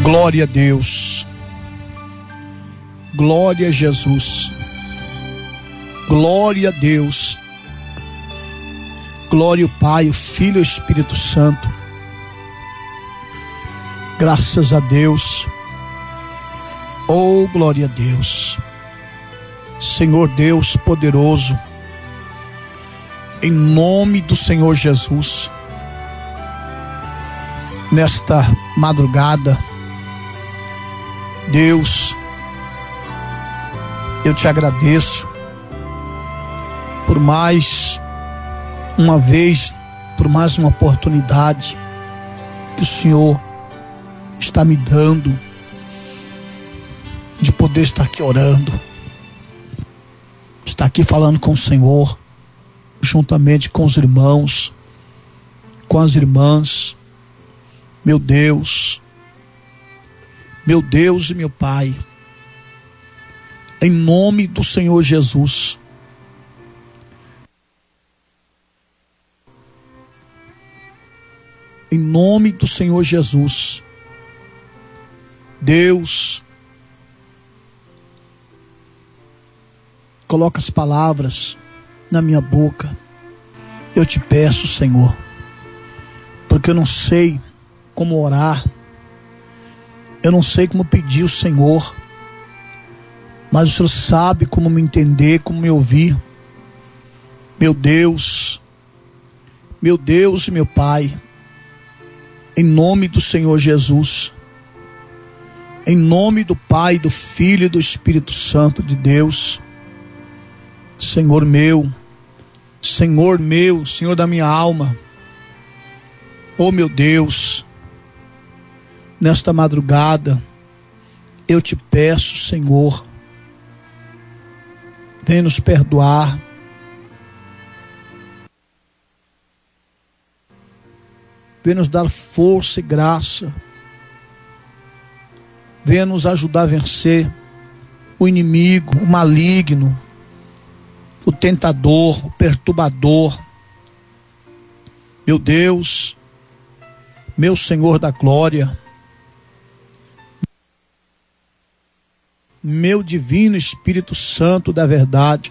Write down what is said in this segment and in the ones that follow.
Glória a Deus. Glória a Jesus. Glória a Deus. Glória ao Pai, o Filho e o Espírito Santo. Graças a Deus. Oh, glória a Deus. Senhor Deus poderoso, em nome do Senhor Jesus, nesta madrugada, Deus, eu te agradeço por mais uma vez, por mais uma oportunidade que o Senhor está me dando de poder estar aqui orando, estar aqui falando com o Senhor, juntamente com os irmãos, com as irmãs. Meu Deus e meu Pai, em nome do Senhor Jesus, em nome do Senhor Jesus, Deus, coloca as palavras na minha boca. Eu te peço, Senhor, porque eu não sei como orar, eu não sei como pedir ao Senhor, mas o Senhor sabe como me entender, como me ouvir. Meu Deus e meu Pai, em nome do Senhor Jesus, em nome do Pai, do Filho e do Espírito Santo de Deus, Senhor meu, Senhor da minha alma, oh meu Deus, nesta madrugada, eu te peço, Senhor, vem nos perdoar, vem nos dar força e graça, venha nos ajudar a vencer o inimigo, o maligno, o tentador, o perturbador. Meu Deus, meu Senhor da glória, meu divino Espírito Santo da verdade.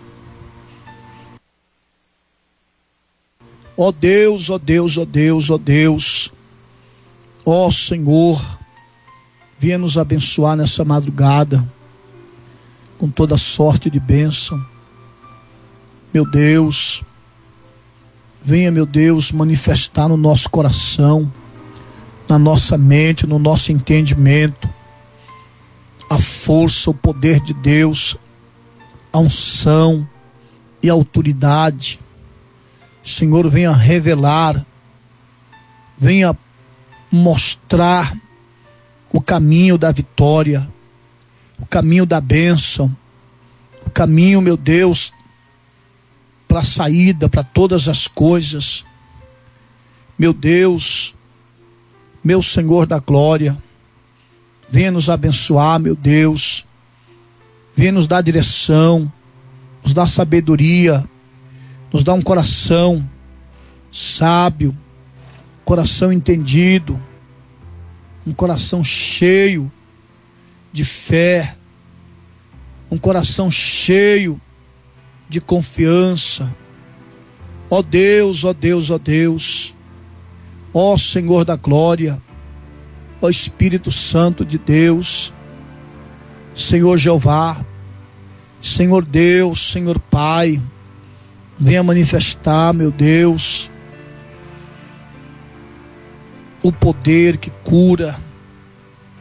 Ó Deus, ó Deus, ó Deus, ó Deus, ó Senhor, venha nos abençoar nessa madrugada com toda sorte de bênção. Meu Deus, venha, meu Deus, manifestar no nosso coração, na nossa mente, no nosso entendimento, a força, o poder de Deus, a unção e a autoridade. Senhor, venha revelar, venha mostrar o caminho da vitória, o caminho da bênção, o caminho, meu Deus, para a saída, para todas as coisas. Meu Deus, meu Senhor da glória, venha nos abençoar, meu Deus, venha nos dar direção, nos dar sabedoria, nos dar um coração sábio, coração entendido, um coração cheio de fé, um coração cheio de confiança. Ó Deus, ó Deus, ó Deus, ó Senhor da glória, ó Espírito Santo de Deus, Senhor Jeová, Senhor Deus, Senhor Pai, venha manifestar, meu Deus, o poder que cura,